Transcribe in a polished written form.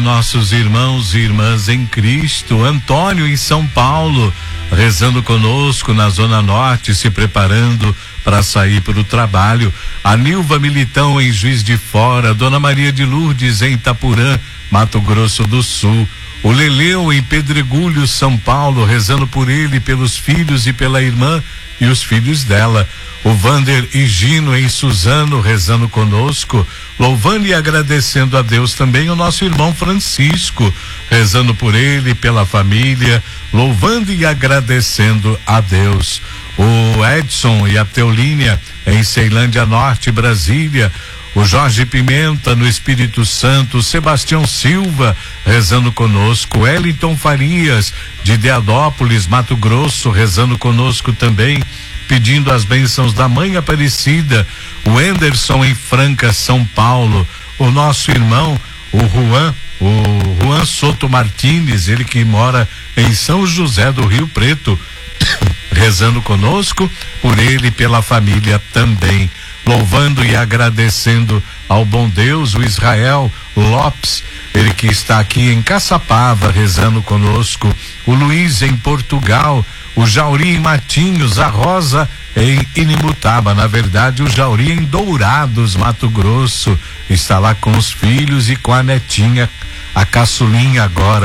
Nossos irmãos e irmãs em Cristo, Antônio em São Paulo, rezando conosco na Zona Norte, se preparando para sair para o trabalho. A Nilva Militão em Juiz de Fora, Dona Maria de Lourdes em Itapurã, Mato Grosso do Sul. O Leleu em Pedregulho, São Paulo, rezando por ele, pelos filhos e pela irmã e os filhos dela. O Vander e Gino em Suzano, rezando conosco, louvando e agradecendo a Deus. Também o nosso irmão Francisco, rezando por ele, pela família, louvando e agradecendo a Deus. O Edson e a Teolínia em Ceilândia Norte, Brasília. O Jorge Pimenta no Espírito Santo, o Sebastião Silva rezando conosco, o Wellington Farias de Deadópolis, Mato Grosso, rezando conosco também, pedindo as bênçãos da Mãe Aparecida. O Anderson em Franca, São Paulo. O nosso irmão, o Juan Soto Martins, ele que mora em São José do Rio Preto, rezando conosco, por ele e pela família também. Louvando e agradecendo ao bom Deus, o Israel Lopes, ele que está aqui em Caçapava, rezando conosco. O Luiz em Portugal, o Jauri em Matinhos, a Rosa em Inimutaba, na verdade o Jauri em Dourados, Mato Grosso, está lá com os filhos e com a netinha, a caçulinha agora.